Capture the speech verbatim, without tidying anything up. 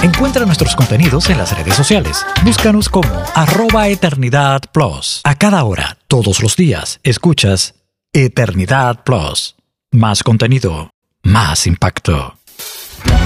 Encuentra nuestros contenidos en las redes sociales. Búscanos como arroba Eternidad Plus. A cada hora, todos los días, escuchas Eternidad Plus. Más contenido, más impacto.